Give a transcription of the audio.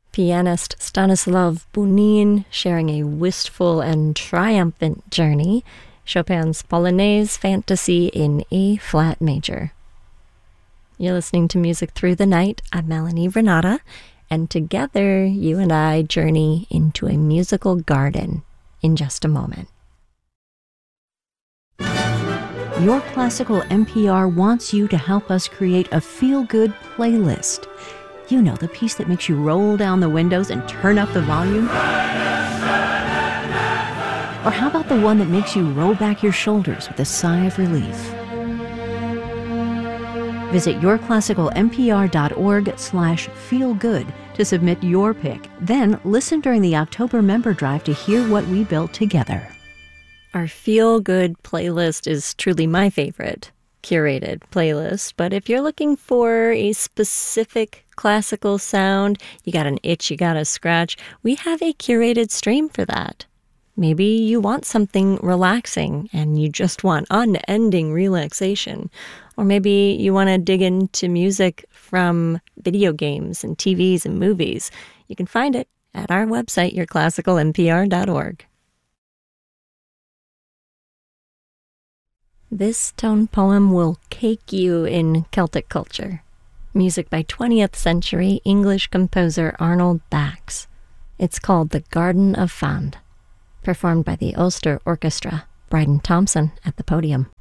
Pianist Stanislav Bunin sharing a wistful and triumphant journey, Chopin's Polonaise Fantasy in A-flat major. You're listening to Music Through the Night. I'm Melanie Renata, and together you and I journey into a musical garden in just a moment. Your Classical NPR wants you to help us create a feel-good playlist. You know, the piece that makes you roll down the windows and turn up the volume? Or how about the one that makes you roll back your shoulders with a sigh of relief? Visit yourclassicalnpr.org/feelgood to submit your pick. Then listen during the October member drive to hear what we built together. Our Feel Good playlist is truly my favorite curated playlist, but if you're looking for a specific classical sound, you got an itch you gotta scratch, we have a curated stream for that. Maybe you want something relaxing and you just want unending relaxation. Or maybe you want to dig into music from video games and TVs and movies. You can find it at our website, yourclassicalnpr.org. This tone poem will cake you in Celtic culture. Music by 20th century English composer Arnold Bax. It's called The Garden of Fand, performed by the Ulster Orchestra. Bryden Thompson at the podium.